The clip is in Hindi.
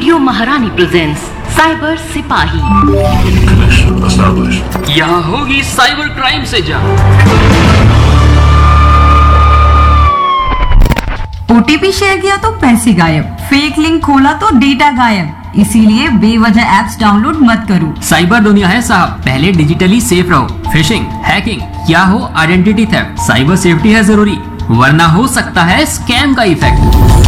रेडियो महारानी प्रेजेंट्स साइबर सिपाही। यहाँ होगी साइबर क्राइम से जंग। ओटीपी शेयर किया तो पैसे गायब, फेक लिंक खोला तो डेटा गायब, इसीलिए बेवजह एप्स डाउनलोड मत करो। साइबर दुनिया है साहब, पहले डिजिटली सेफ रहो। फिशिंग, हैकिंग या हो आइडेंटिटी थेफ्ट, साइबर सेफ्टी है जरूरी, वरना हो सकता है स्कैम का इफेक्ट।